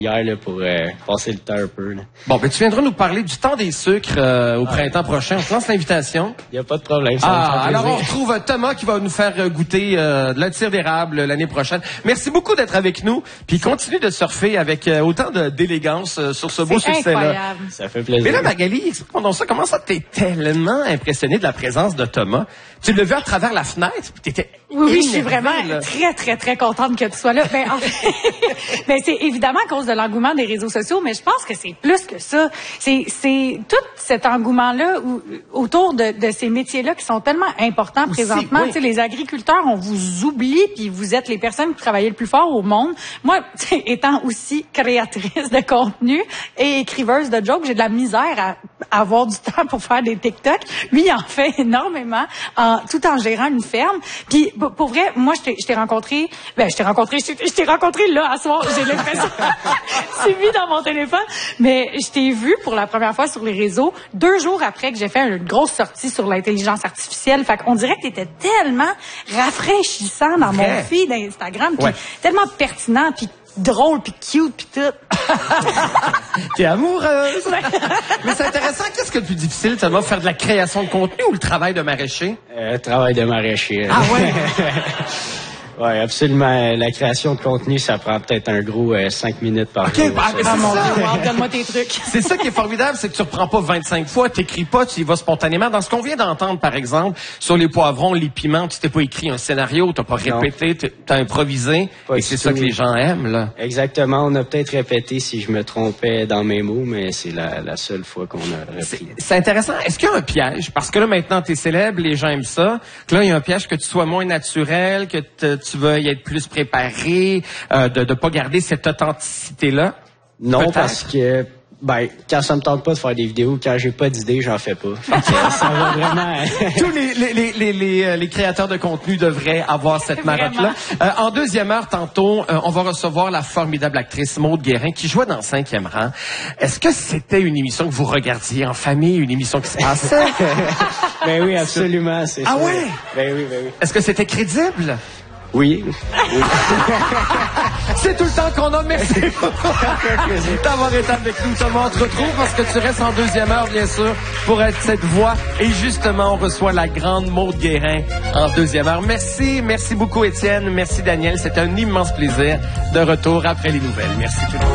hier là, pour passer le temps un peu. Là. Bon, ben tu viendras nous parler du temps des sucres au printemps prochain. On te lance l'invitation. Il n'y a pas de problème. Ça me fait alors plaisir. on retrouve Thomas qui va nous faire goûter de la tire d'érable l'année prochaine. Merci beaucoup d'être avec nous. Puis continue de surfer avec autant d'élégance sur ce beau succès-là. Incroyable. Ça fait plaisir. Mais là, Magali, explique-moi donc ça. Comment ça t'es tellement impressionné de la présence de Thomas? Tu l'as vu à travers la fenêtre, puis t'étais Oui, je suis énervé, vraiment là. très, très, très contente que tu sois là. Ben, en fait, ben, c'est évidemment à cause de l'engouement des réseaux sociaux, mais je pense que c'est plus que ça. C'est tout cet engouement-là autour de ces métiers-là qui sont tellement importants Aussi, présentement. oui. Tu sais, les agriculteurs, on vous oublie, puis vous êtes les personnes qui travaillent le plus fort au monde. Moi, tu sais, étant aussi créatrice de contenu et écriveuse de jokes, j'ai de la misère à avoir du temps pour faire des TikTok. Lui, il en fait énormément, tout en gérant une ferme. Puis pour vrai, moi, je t'ai rencontré là à soir. J'ai l'impression, c'est mis dans mon téléphone. Mais je t'ai vu pour la première fois sur les réseaux 2 jours après que j'ai fait une grosse sortie sur l'intelligence artificielle. Fait qu'on dirait que t'étais tellement rafraîchissant dans mon feed d'Instagram, puis tellement pertinent, puis drôle, puis cute, puis tout. T'es amoureuse. Mais c'est intéressant. Qu'est-ce que le plus difficile, Thomas, faire de la création de contenu ou le travail de maraîcher? Travail de maraîcher. Ah ouais? Oui, absolument. La création de contenu, ça prend peut-être un gros 5 minutes par jour. OK, bah, mais Ah c'est mon ça. Dieu, wow, donne-moi tes trucs. C'est ça qui est formidable, c'est que tu reprends pas 25 fois, t'écris pas, tu y vas spontanément. Dans ce qu'on vient d'entendre, par exemple, sur les poivrons, les piments, tu t'es pas écrit un scénario, t'as pas répété, t'as improvisé, Pas et du c'est ça tout. que les gens aiment, là. Exactement. On a peut-être répété si je me trompais dans mes mots, mais c'est la seule fois qu'on a repris. C'est intéressant. Est-ce qu'il y a un piège? Parce que là, maintenant, t'es célèbre, les gens aiment ça. Que là, il y a un piège que tu sois moins naturel, que tu veuilles être plus préparé, de pas garder cette authenticité-là? Non, Peut-être. parce que quand ça me tente pas de faire des vidéos, quand j'ai pas d'idée, j'en fais pas. Fait que ça va vraiment. Tous les créateurs de contenu devraient avoir cette marotte-là. En deuxième heure, tantôt, on va recevoir la formidable actrice Maude Guérin qui jouait dans 5e rang. Est-ce que c'était une émission que vous regardiez en famille, une émission qui se passait? Ben oui, absolument, c'est Ah ça. ouais? Ben oui, ben oui. Est-ce que c'était crédible? Oui. C'est tout le temps qu'on a. Merci d'avoir été avec nous, Thomas. On te retrouve parce que tu restes en deuxième heure, bien sûr, pour être cette voix. Et justement, on reçoit la grande Maude Guérin en deuxième heure. Merci beaucoup, Étienne. Merci, Daniel. C'était un immense plaisir de retour après les nouvelles. Merci tout le monde.